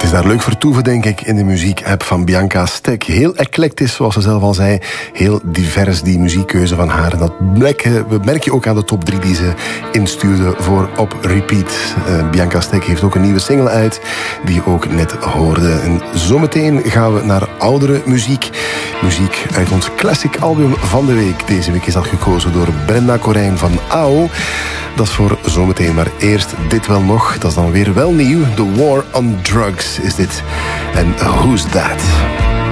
is daar leuk vertoeven, denk ik, in de muziek-app van Bianca Stek. Heel eclectisch, zoals ze zelf al zei. Heel divers, die muziekkeuze van haar. En dat merk je ook aan de top 3 die ze instuurde voor Op Repeat. Bianca Stek heeft ook een nieuwe single uit, die je ook net hoorde. En zometeen gaan we naar oudere muziek. Muziek uit ons classic album van de week. Deze week is dat gekozen door Brenda Corijn van AO. Dat is voor zometeen, maar eerst dit wel nog. Dat is dan weer wel nieuw. The War on Drugs is dit. En Who's That?